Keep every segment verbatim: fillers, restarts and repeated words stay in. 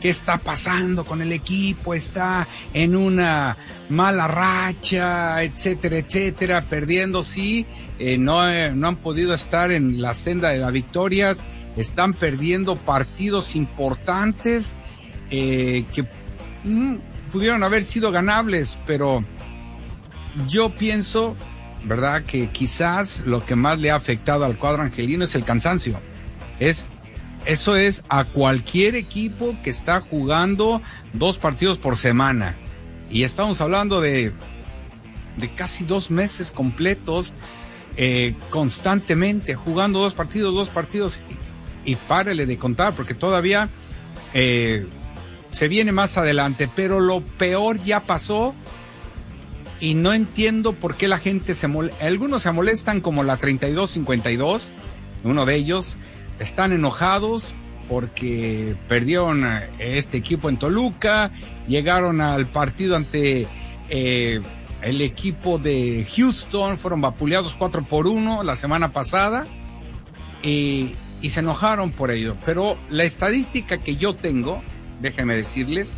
¿qué está pasando con el equipo? Está en una mala racha, etcétera, etcétera, perdiendo, sí, eh, no, eh, no han podido estar en la senda de las victorias, están perdiendo partidos importantes eh, que mm, pudieron haber sido ganables, pero yo pienso, ¿verdad?, que quizás lo que más le ha afectado al cuadro angelino es el cansancio. Es, eso es a cualquier equipo que está jugando dos partidos por semana. Y estamos hablando de, de casi dos meses completos, eh, constantemente, jugando dos partidos, dos partidos, y, y párele de contar, porque todavía eh, se viene más adelante, pero lo peor ya pasó. Y no entiendo por qué la gente se molesta. Algunos se molestan como la treinta y dos cincuenta y dos, uno de ellos, están enojados porque perdieron este equipo en Toluca, llegaron al partido ante eh, el equipo de Houston, fueron vapuleados cuatro por uno la semana pasada, y, y se enojaron por ello. Pero la estadística que yo tengo, déjenme decirles,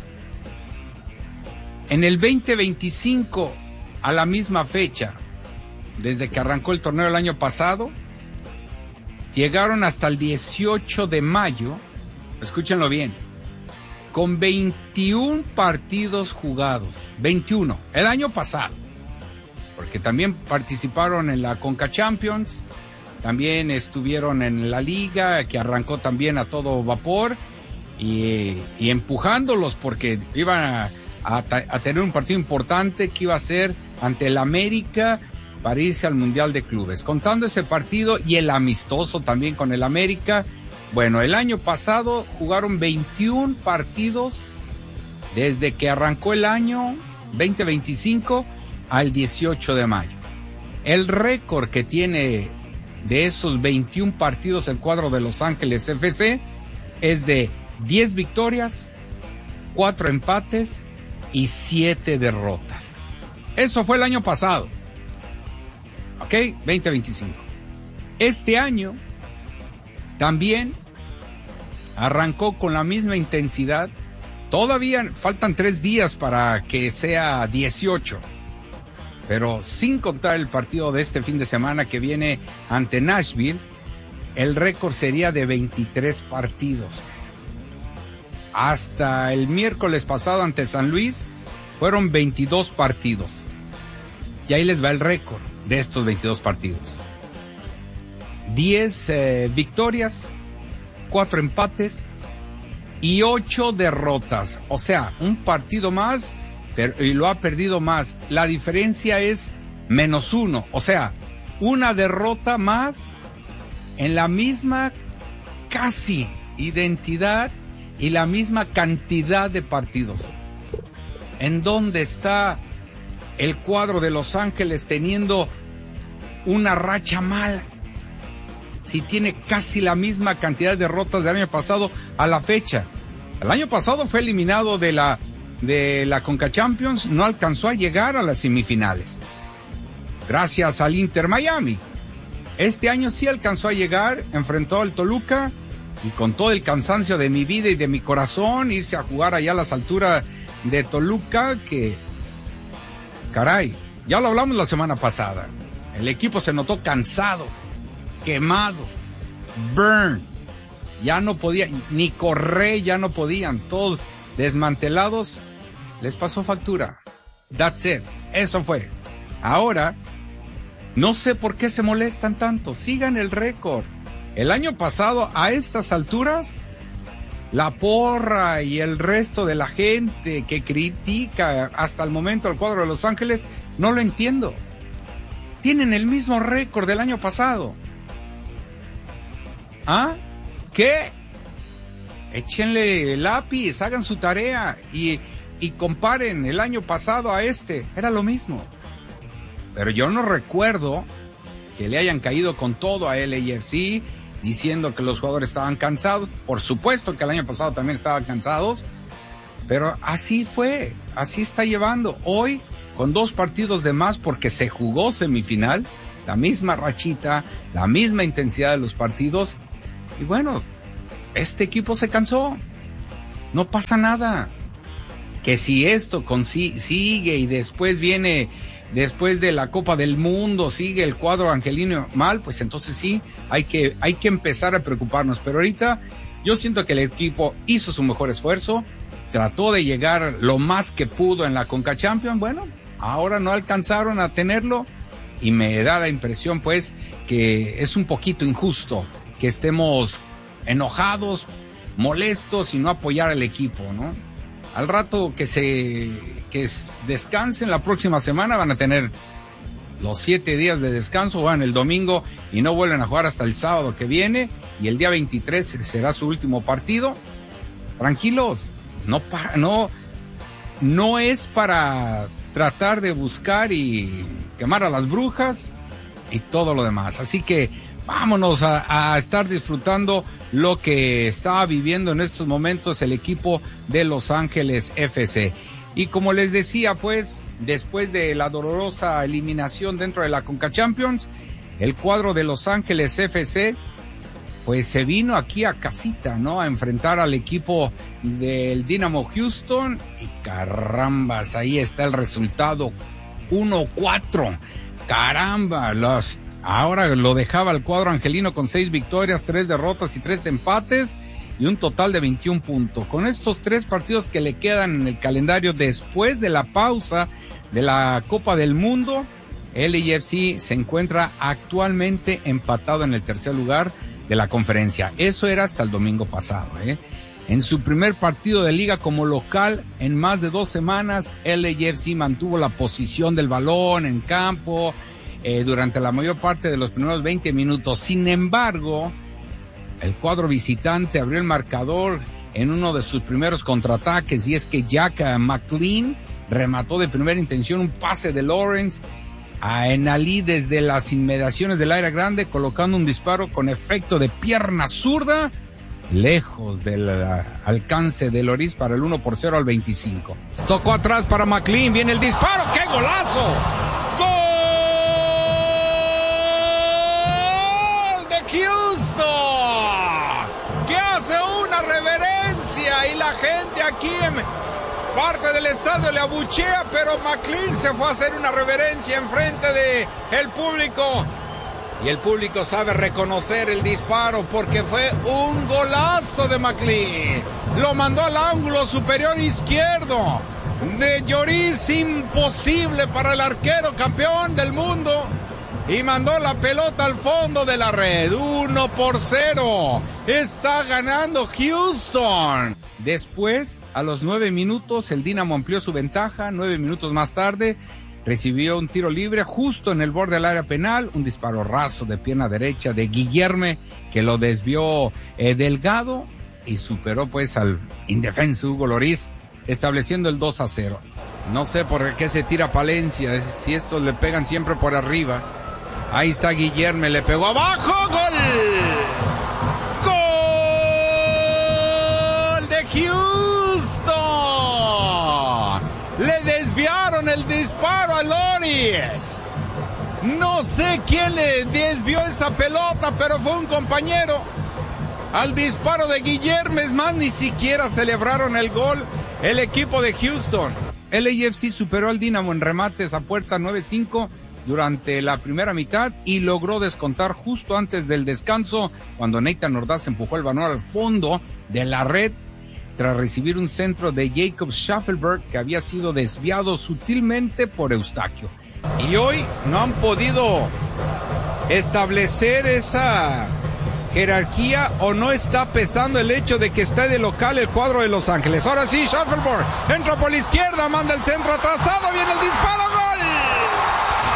en el veinte veinticinco, a la misma fecha, desde que arrancó el torneo el año pasado, llegaron hasta el dieciocho de mayo, escúchenlo bien, con veintiún partidos jugados, veintiuno, el año pasado, porque también participaron en la Conca Champions, también estuvieron en la Liga, que arrancó también a todo vapor, y, y empujándolos porque iban a, a, a tener un partido importante que iba a ser ante el América para irse al Mundial de Clubes. Contando ese partido y el amistoso también con el América, bueno, el año pasado jugaron veintiún partidos desde que arrancó el año veinte veinticinco al dieciocho de mayo. El récord que tiene de esos veintiún partidos el cuadro de Los Ángeles F C es de diez victorias, cuatro empates y siete derrotas. Eso fue el año pasado. ¿Ok? veinte veinticinco. Este año también arrancó con la misma intensidad. Todavía faltan tres días para que sea dieciocho. Pero sin contar el partido de este fin de semana que viene ante Nashville, el récord sería de veintitrés partidos. Hasta el miércoles pasado ante San Luis fueron veintidós partidos. Y ahí les va el récord de estos veintidós partidos. diez eh, victorias, cuatro empates y ocho derrotas. O sea, un partido más, pero, y lo ha perdido más. La diferencia es menos uno. O sea, una derrota más en la misma casi identidad y la misma cantidad de partidos. ¿En dónde está el cuadro de Los Ángeles teniendo una racha mala? Si tiene casi la misma cantidad de derrotas del año pasado a la fecha. El año pasado fue eliminado de la, de la Conca Champions, no alcanzó a llegar a las semifinales. Gracias al Inter Miami. Este año sí alcanzó a llegar, enfrentó al Toluca, y con todo el cansancio de mi vida y de mi corazón, irse a jugar allá a las alturas de Toluca, que, caray, ya lo hablamos la semana pasada. El equipo se notó cansado, quemado, burn. Ya no podía, ni correr, ya no podían. Todos desmantelados. Les pasó factura. That's it. Eso fue. Ahora, no sé por qué se molestan tanto. Sigan el récord. El año pasado, a estas alturas, la porra y el resto de la gente que critica hasta el momento al cuadro de Los Ángeles, no lo entiendo. Tienen el mismo récord del año pasado. ¿Ah? ¿Qué? Échenle lápiz, hagan su tarea y, y comparen el año pasado a este. Era lo mismo. Pero yo no recuerdo que le hayan caído con todo a L A F C, diciendo que los jugadores estaban cansados. Por supuesto que el año pasado también estaban cansados, pero así fue, así está llevando. Hoy, con dos partidos de más porque se jugó semifinal, la misma rachita, la misma intensidad de los partidos, y bueno, este equipo se cansó. no pasa nada. Que si esto consi- sigue y después viene, después de la Copa del Mundo, sigue el cuadro angelino mal, pues entonces sí, hay que, hay que empezar a preocuparnos. Pero ahorita yo siento que el equipo hizo su mejor esfuerzo, trató de llegar lo más que pudo en la Conca Champions. Bueno, ahora no alcanzaron a tenerlo y me da la impresión pues que es un poquito injusto que estemos enojados, molestos y no apoyar al equipo, ¿no? Al rato que se que descansen la próxima semana van a tener los siete días de descanso, van el domingo y no vuelven a jugar hasta el sábado que viene, y el día veintitrés será su último partido. Tranquilos, no pa- no no es para tratar de buscar y quemar a las brujas y todo lo demás. Así que vámonos a, a estar disfrutando lo que está viviendo en estos momentos el equipo de Los Ángeles F C. Y como les decía, pues, después de la dolorosa eliminación dentro de la Conca Champions, el cuadro de Los Ángeles F C, pues se vino aquí a casita, ¿no? A enfrentar al equipo del Dynamo Houston y carambas, ahí está el resultado, uno cuatro. Caramba, los, ahora lo dejaba el cuadro angelino con seis victorias, tres derrotas y tres empates y un total de veintiún puntos. Con estos tres partidos que le quedan en el calendario después de la pausa de la Copa del Mundo, el L A F C se encuentra actualmente empatado en el tercer lugar de la conferencia. Eso era hasta el domingo pasado, ¿eh? En su primer partido de liga como local en más de dos semanas, L A F C mantuvo la posición del balón en campo eh, durante la mayor parte de los primeros veinte minutos. Sin embargo, el cuadro visitante abrió el marcador en uno de sus primeros contraataques, y es que Jack McLean remató de primera intención un pase de Lawrence a Enalí desde las inmediaciones del área grande, colocando un disparo con efecto de pierna zurda, lejos del alcance de Loris para el uno por cero al veinticinco. Tocó atrás para McLean, viene el disparo, ¡qué golazo! ¡Gol de Houston! Que hace una reverencia y la gente aquí en parte del estadio le abuchea, pero McLean se fue a hacer una reverencia enfrente de el público. Y el público sabe reconocer el disparo porque fue un golazo de McLean. Lo mandó al ángulo superior izquierdo de Lloris, imposible para el arquero campeón del mundo. Y mandó la pelota al fondo de la red. uno por cero. Está ganando Houston. Después, a los nueve minutos, el Dynamo amplió su ventaja. Nueve minutos más tarde, recibió un tiro libre justo en el borde del área penal, un disparo raso de pierna derecha de Guillerme que lo desvió eh, Delgado y superó pues al indefenso Hugo Loris, estableciendo el dos a cero. No sé por qué se tira Palencia, si estos le pegan siempre por arriba. Ahí está Guillerme, le pegó abajo, ¡gol! ¡Gol de Houston! Le desviaron el disparo a Loris. No sé quién le desvió esa pelota, pero fue un compañero. Al disparo de Guillermo, es más, ni siquiera celebraron el gol el equipo de Houston. El L A F C superó al Dynamo en remates a puerta nueve cinco durante la primera mitad y logró descontar justo antes del descanso cuando Nathan Ordaz empujó el balón al fondo de la red tras recibir un centro de Jacob Schaffelberg que había sido desviado sutilmente por Eustaquio. Y hoy no han podido establecer esa jerarquía, o no está pesando el hecho de que está de local el cuadro de Los Ángeles. Ahora sí, Schaffelberg entra por la izquierda, manda el centro atrasado, viene el disparo, ¡gol!